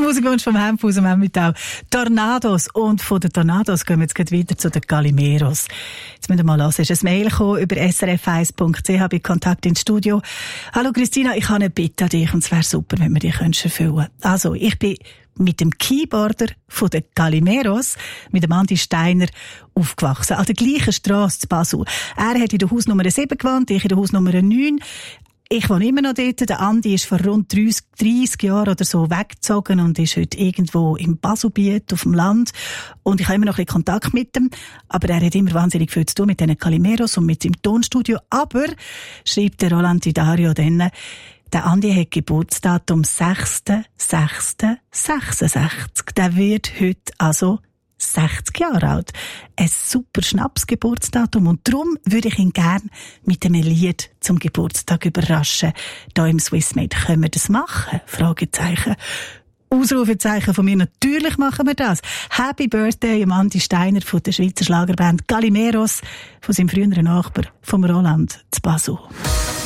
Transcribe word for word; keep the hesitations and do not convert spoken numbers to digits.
Musikwunsch vom Hemp aus dem Emmental. Tornados. Und von den Tornados gehen wir jetzt gleich weiter zu den Calimeros. Jetzt müssen wir mal hören. Es ist ein Mail gekommen über s r f eins punkt c h bei Kontakt ins Studio. Hallo Christina, ich habe eine Bitte an dich und es wäre super, wenn wir die erfüllen können. Also, ich bin mit dem Keyboarder von den Calimeros, mit dem Andi Steiner, aufgewachsen. An der gleichen Strasse zu Basel. Er hat in der Hausnummer sieben gewohnt, ich in der Hausnummer neun. Ich wohne immer noch dort. Der Andi ist vor rund dreissig Jahren oder so weggezogen und ist heute irgendwo im Baselbiet auf dem Land. Und ich habe immer noch ein bisschen Kontakt mit ihm. Aber er hat immer wahnsinnig viel zu tun mit diesen Calimeros und mit seinem Tonstudio. Aber, schreibt der Roland Vidario dann, der Andi hat Geburtsdatum sechster sechster sechsundsechzig. Der wird heute also sechzig Jahre alt. Ein super Schnapsgeburtsdatum. Und darum würde ich ihn gerne mit einem Lied zum Geburtstag überraschen. Da im Swissmade können wir das machen? Fragezeichen. Ausrufezeichen von mir. Natürlich machen wir das. Happy Birthday am Andi Steiner von der Schweizer Schlagerband Calimeros, von seinem früheren Nachbar, vom Roland zu Basel.